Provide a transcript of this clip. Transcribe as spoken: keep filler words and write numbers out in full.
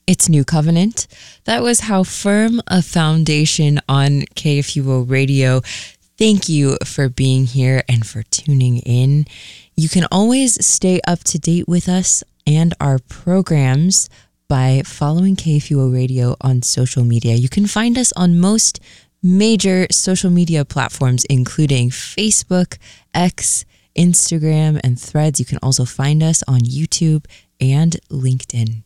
It's New Covenant. That was How Firm a Foundation on K F U O Radio. Thank you for being here and for tuning in. You can always stay up to date with us and our programs by following K F U O Radio on social media. You can find us on most major social media platforms, including Facebook, X, Instagram, and Threads. You can also find us on YouTube and LinkedIn.